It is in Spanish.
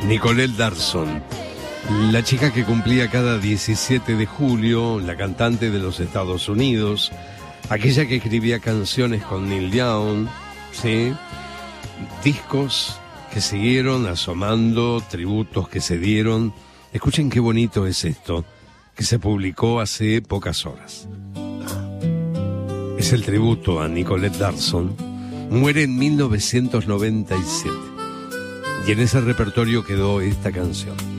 Nicolette Larson, la chica que cumplía cada 17 de julio, la cantante de los Estados Unidos, aquella que escribía canciones con Neil Young, ¿sí? Discos que siguieron asomando, tributos que se dieron. Escuchen qué bonito es esto, que se publicó hace pocas horas. Es el tributo a Nicolette Larson. Muere en 1997. Y en ese repertorio quedó esta canción.